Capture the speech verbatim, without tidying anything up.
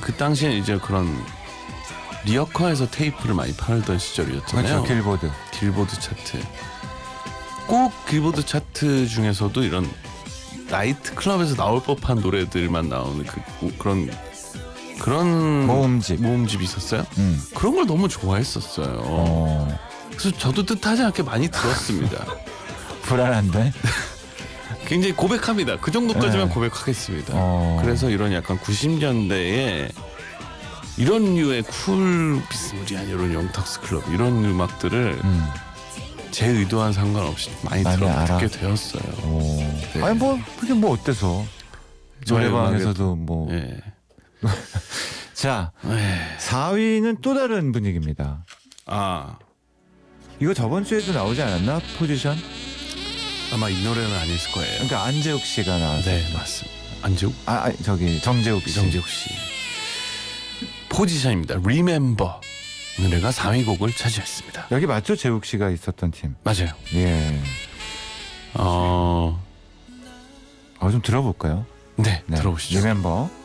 그 당시에 이제 그런 리어커에서 테이프를 많이 팔던 시절이었잖아요. 그렇죠. 길보드. 길보드 차트. 꼭 길보드 차트 중에서도 이런 나이트 클럽에서 나올 법한 노래들만 나오는 그 그런 그런 모음집 모음집이 있었어요. 음. 그런 걸 너무 좋아했었어요. 어. 그래서 저도 뜻하지 않게 많이 들었습니다. 불안한데. 굉장히 고백합니다. 그 정도까지만 네. 고백하겠습니다. 어. 그래서 이런 약간 구십 년대에 이런 류의 쿨 비스무리한 이런 영탁스 클럽 이런 음악들을 음. 제 의도와는 상관없이 많이 많이 들어 알아. 듣게 되었어요. 오. 네. 아니 뭐 그게 뭐 어때서 노래방에서도 뭐. 예. 자, 예. 사 위는 또 다른 분위기입니다. 아 이거 저번 주에도 나오지 않았나? 포지션? 아마 이 노래는 아니었을 거예요. 그러니까 안재욱 씨가 나왔어요. 네 맞습니다. 안재욱? 아, 아 저기 정재욱 씨. 정재욱 씨. 포지션입니다. Remember 이 노래가 사 위 곡을 차지했습니다. 여기 맞죠? 재욱 씨가 있었던 팀. 맞아요. 예. 어, 어, 좀 들어볼까요? 네, 네. 들어보시죠. Remember.